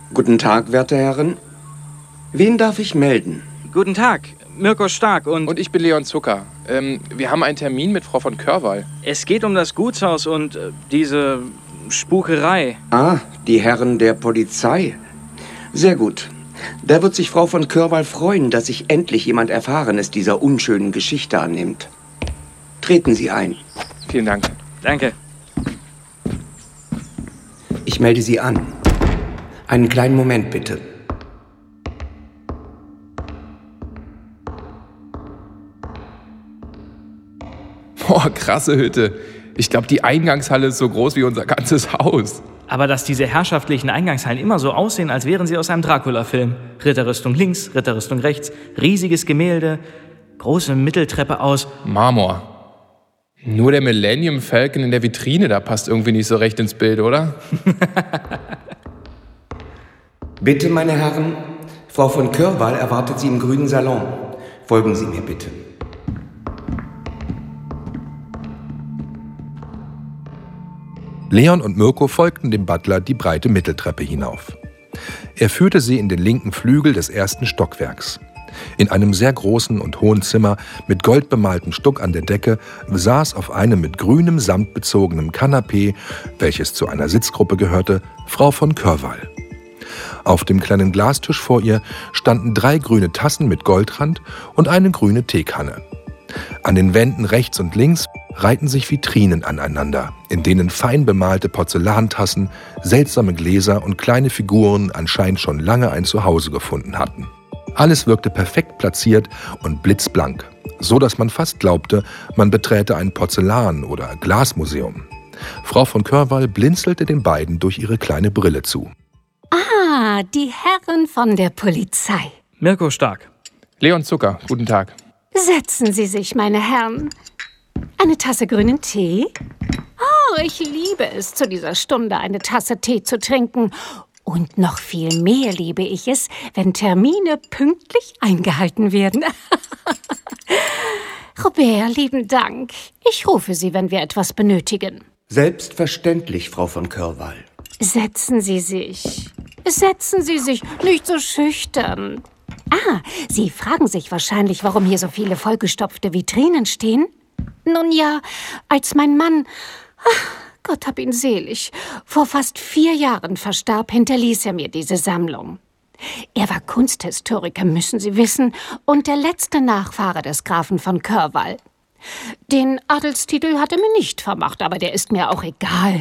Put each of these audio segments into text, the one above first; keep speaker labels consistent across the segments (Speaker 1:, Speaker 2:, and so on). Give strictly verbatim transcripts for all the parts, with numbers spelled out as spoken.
Speaker 1: Guten Tag, werte Herren. Wen darf ich melden?
Speaker 2: Guten Tag, Mirko Stark und...
Speaker 3: Und ich bin Leon Zucker. Ähm, wir haben einen Termin mit Frau von Körwall.
Speaker 2: Es geht um das Gutshaus und äh, diese Spukerei.
Speaker 1: Ah, die Herren der Polizei. Sehr gut. Da wird sich Frau von Körwall freuen, dass sich endlich jemand Erfahrenes dieser unschönen Geschichte annimmt. Treten Sie ein.
Speaker 3: Vielen Dank.
Speaker 2: Danke.
Speaker 1: Ich melde Sie an. Einen kleinen Moment, bitte.
Speaker 3: Boah, krasse Hütte. Ich glaube, die Eingangshalle ist so groß wie unser ganzes Haus.
Speaker 2: Aber dass diese herrschaftlichen Eingangshallen immer so aussehen, als wären sie aus einem Dracula-Film. Ritterrüstung links, Ritterrüstung rechts, riesiges Gemälde, große Mitteltreppe aus
Speaker 3: Marmor. Nur der Millennium Falcon in der Vitrine, da passt irgendwie nicht so recht ins Bild, oder?
Speaker 1: Bitte, meine Herren, Frau von Körwall erwartet Sie im grünen Salon. Folgen Sie mir bitte.
Speaker 4: Leon und Mirko folgten dem Butler die breite Mitteltreppe hinauf. Er führte sie in den linken Flügel des ersten Stockwerks. In einem sehr großen und hohen Zimmer mit goldbemaltem Stuck an der Decke saß auf einem mit grünem Samt bezogenen Kanapee, welches zu einer Sitzgruppe gehörte, Frau von Körwall. Auf dem kleinen Glastisch vor ihr standen drei grüne Tassen mit Goldrand und eine grüne Teekanne. An den Wänden rechts und links reihten sich Vitrinen aneinander, in denen fein bemalte Porzellantassen, seltsame Gläser und kleine Figuren anscheinend schon lange ein Zuhause gefunden hatten. Alles wirkte perfekt platziert und blitzblank, so dass man fast glaubte, man beträte ein Porzellan- oder Glasmuseum. Frau von Körwall blinzelte den beiden durch ihre kleine Brille zu.
Speaker 5: Ah, die Herren von der Polizei.
Speaker 2: Mirko Stark.
Speaker 3: Leon Zucker, guten Tag.
Speaker 5: Setzen Sie sich, meine Herren. Eine Tasse grünen Tee? Oh, ich liebe es, zu dieser Stunde eine Tasse Tee zu trinken. Und noch viel mehr liebe ich es, wenn Termine pünktlich eingehalten werden. Robert, lieben Dank. Ich rufe Sie, wenn wir etwas benötigen.
Speaker 1: Selbstverständlich, Frau von Körwall.
Speaker 5: Setzen Sie sich. Setzen Sie sich, nicht so schüchtern. Ah, Sie fragen sich wahrscheinlich, warum hier so viele vollgestopfte Vitrinen stehen? Nun ja, als mein Mann, ach, Gott hab ihn selig, vor fast vier Jahren verstarb, hinterließ er mir diese Sammlung. Er war Kunsthistoriker, müssen Sie wissen, und der letzte Nachfahre des Grafen von Körwall. Den Adelstitel hat er mir nicht vermacht, aber der ist mir auch egal.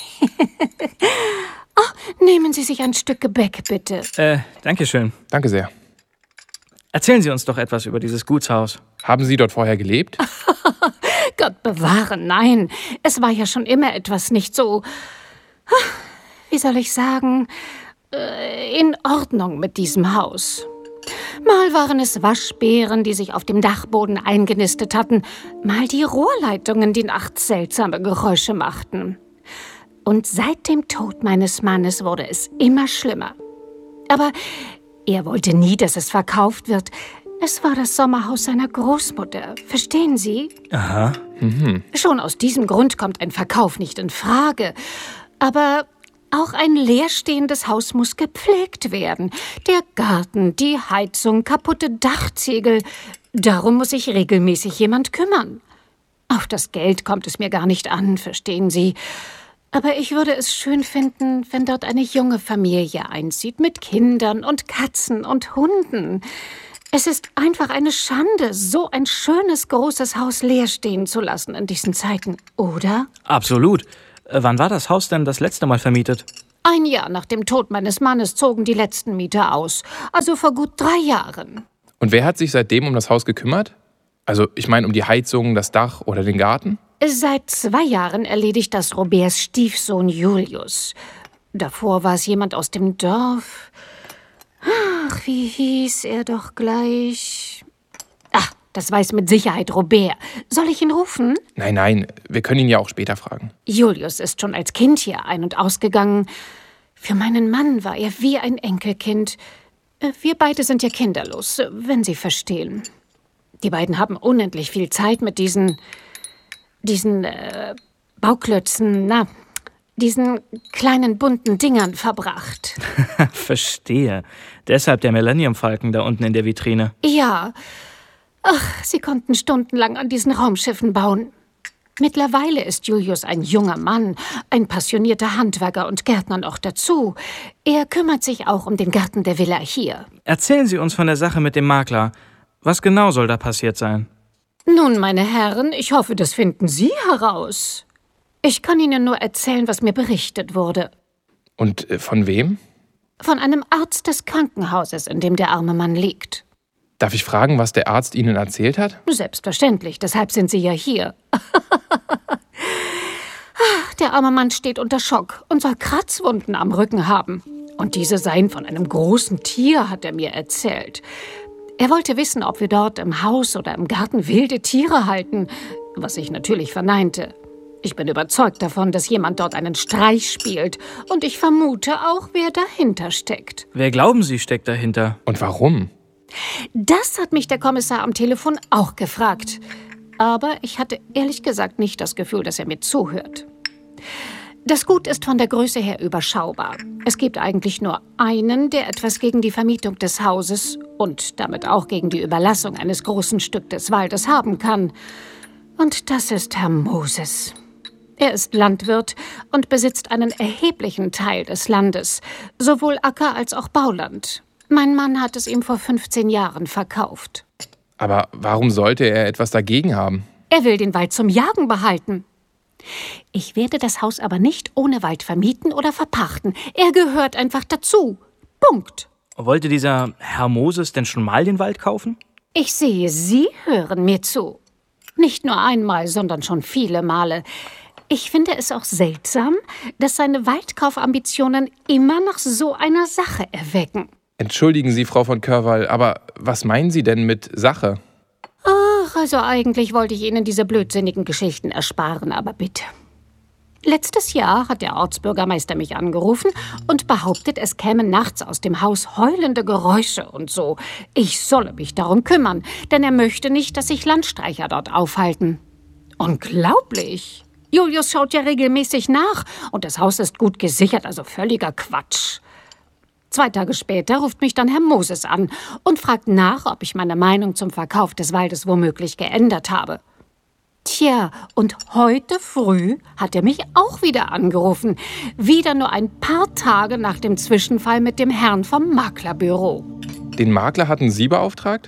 Speaker 5: Oh, nehmen Sie sich ein Stück Gebäck, bitte.
Speaker 2: Äh, danke schön.
Speaker 3: Danke sehr.
Speaker 2: Erzählen Sie uns doch etwas über dieses Gutshaus.
Speaker 3: Haben Sie dort vorher gelebt?
Speaker 5: Gott bewahre, nein. Es war ja schon immer etwas nicht so, wie soll ich sagen, in Ordnung mit diesem Haus. Mal waren es Waschbären, die sich auf dem Dachboden eingenistet hatten, mal die Rohrleitungen, die nachts seltsame Geräusche machten. Und seit dem Tod meines Mannes wurde es immer schlimmer. Aber er wollte nie, dass es verkauft wird. Es war das Sommerhaus seiner Großmutter. Verstehen Sie?
Speaker 2: Aha.
Speaker 3: Mhm.
Speaker 5: Schon aus diesem Grund kommt ein Verkauf nicht in Frage. Aber auch ein leerstehendes Haus muss gepflegt werden. Der Garten, die Heizung, kaputte Dachziegel. Darum muss sich regelmäßig jemand kümmern. Auf das Geld kommt es mir gar nicht an, verstehen Sie? Aber ich würde es schön finden, wenn dort eine junge Familie einzieht, mit Kindern und Katzen und Hunden. Es ist einfach eine Schande, so ein schönes, großes Haus leer stehen zu lassen in diesen Zeiten, oder?
Speaker 2: Absolut. Äh, wann war das Haus denn das letzte Mal vermietet?
Speaker 5: Ein Jahr nach dem Tod meines Mannes zogen die letzten Mieter aus. Also vor gut drei Jahren.
Speaker 3: Und wer hat sich seitdem um das Haus gekümmert? Also, ich meine, um die Heizung, das Dach oder den Garten?
Speaker 5: Seit zwei Jahren erledigt das Roberts Stiefsohn Julius. Davor war es jemand aus dem Dorf. Ach, wie hieß er doch gleich? Ach, das weiß mit Sicherheit Robert. Soll ich ihn rufen?
Speaker 3: Nein, nein, wir können ihn ja auch später fragen.
Speaker 5: Julius ist schon als Kind hier ein- und ausgegangen. Für meinen Mann war er wie ein Enkelkind. Wir beide sind ja kinderlos, wenn Sie verstehen. Die beiden haben unendlich viel Zeit mit diesen... diesen äh, Bauklötzen, na, diesen kleinen bunten Dingern verbracht.
Speaker 2: Verstehe. Deshalb der Millennium-Falken da unten in der Vitrine.
Speaker 5: Ja. Ach, sie konnten stundenlang an diesen Raumschiffen bauen. Mittlerweile ist Julius ein junger Mann, ein passionierter Handwerker und Gärtner noch dazu. Er kümmert sich auch um den Garten der Villa hier.
Speaker 2: Erzählen Sie uns von der Sache mit dem Makler. Was genau soll da passiert sein?
Speaker 5: Nun, meine Herren, ich hoffe, das finden Sie heraus. Ich kann Ihnen nur erzählen, was mir berichtet wurde.
Speaker 3: Und äh, von wem?
Speaker 5: Von einem Arzt des Krankenhauses, in dem der arme Mann liegt.
Speaker 3: Darf ich fragen, was der Arzt Ihnen erzählt hat?
Speaker 5: Selbstverständlich, deshalb sind Sie ja hier. Der arme Mann steht unter Schock und soll Kratzwunden am Rücken haben. Und diese seien von einem großen Tier, hat er mir erzählt. Er wollte wissen, ob wir dort im Haus oder im Garten wilde Tiere halten, was ich natürlich verneinte. Ich bin überzeugt davon, dass jemand dort einen Streich spielt. Und ich vermute auch, wer dahinter steckt.
Speaker 2: Wer glauben Sie steckt dahinter?
Speaker 3: Und warum?
Speaker 5: Das hat mich der Kommissar am Telefon auch gefragt. Aber ich hatte ehrlich gesagt nicht das Gefühl, dass er mir zuhört. Das Gut ist von der Größe her überschaubar. Es gibt eigentlich nur einen, der etwas gegen die Vermietung des Hauses und damit auch gegen die Überlassung eines großen Stück des Waldes haben kann. Und das ist Herr Moses. Er ist Landwirt und besitzt einen erheblichen Teil des Landes, sowohl Acker- als auch Bauland. Mein Mann hat es ihm vor fünfzehn Jahren verkauft.
Speaker 3: Aber warum sollte er etwas dagegen haben?
Speaker 5: Er will den Wald zum Jagen behalten. Ich werde das Haus aber nicht ohne Wald vermieten oder verpachten. Er gehört einfach dazu. Punkt.
Speaker 2: Wollte dieser Herr Moses denn schon mal den Wald kaufen?
Speaker 5: Ich sehe, Sie hören mir zu. Nicht nur einmal, sondern schon viele Male. Ich finde es auch seltsam, dass seine Waldkaufambitionen immer nach so einer Sache erwecken.
Speaker 3: Entschuldigen Sie, Frau von Körwall, aber was meinen Sie denn mit Sache?
Speaker 5: Ach, also eigentlich wollte ich Ihnen diese blödsinnigen Geschichten ersparen, aber bitte. Letztes Jahr hat der Ortsbürgermeister mich angerufen und behauptet, es kämen nachts aus dem Haus heulende Geräusche und so. Ich solle mich darum kümmern, denn er möchte nicht, dass sich Landstreicher dort aufhalten. Unglaublich! Julius schaut ja regelmäßig nach und das Haus ist gut gesichert, also völliger Quatsch. Zwei Tage später ruft mich dann Herr Moses an und fragt nach, ob ich meine Meinung zum Verkauf des Waldes womöglich geändert habe. Tja, und heute früh hat er mich auch wieder angerufen. Wieder nur ein paar Tage nach dem Zwischenfall mit dem Herrn vom Maklerbüro.
Speaker 3: Den Makler hatten Sie beauftragt?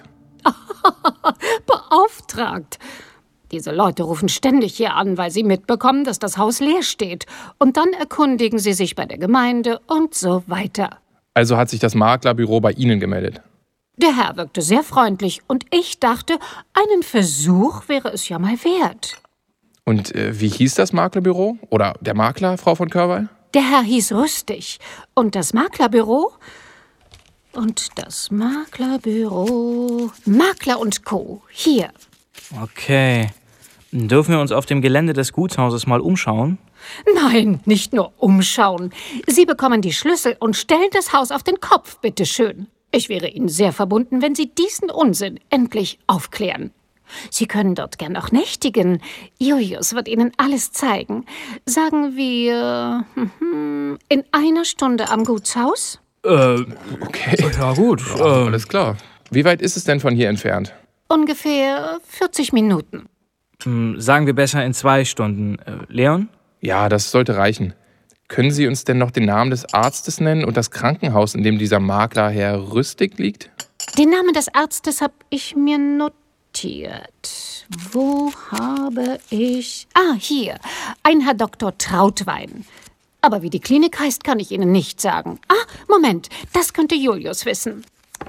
Speaker 5: Beauftragt? Diese Leute rufen ständig hier an, weil sie mitbekommen, dass das Haus leer steht. Und dann erkundigen sie sich bei der Gemeinde und so weiter.
Speaker 3: Also hat sich das Maklerbüro bei Ihnen gemeldet?
Speaker 5: Der Herr wirkte sehr freundlich und ich dachte, einen Versuch wäre es ja mal wert.
Speaker 3: Und äh, wie hieß das Maklerbüro? Oder der Makler, Frau von Körwall?
Speaker 5: Der Herr hieß Rüstig. Und das Maklerbüro? Und das Maklerbüro... Makler und Co. Hier.
Speaker 2: Okay. Dürfen wir uns auf dem Gelände des Gutshauses mal umschauen?
Speaker 5: Nein, nicht nur umschauen. Sie bekommen die Schlüssel und stellen das Haus auf den Kopf, bitteschön. Ich wäre Ihnen sehr verbunden, wenn Sie diesen Unsinn endlich aufklären. Sie können dort gern auch nächtigen. Julius wird Ihnen alles zeigen. Sagen wir in einer Stunde am Gutshaus?
Speaker 2: Äh,
Speaker 3: Okay.
Speaker 2: ja gut.
Speaker 3: Ja,
Speaker 2: äh,
Speaker 3: alles klar. Wie weit ist es denn von hier entfernt?
Speaker 5: Ungefähr vierzig Minuten.
Speaker 2: Sagen wir besser in zwei Stunden. Äh, Leon?
Speaker 3: Ja, das sollte reichen. Können Sie uns denn noch den Namen des Arztes nennen und das Krankenhaus, in dem dieser Makler Herr Rüstig liegt?
Speaker 5: Den Namen des Arztes habe ich mir notiert. Wo habe ich... Ah, hier. Ein Herr Doktor Trautwein. Aber wie die Klinik heißt, kann ich Ihnen nicht sagen. Ah, Moment, das könnte Julius wissen.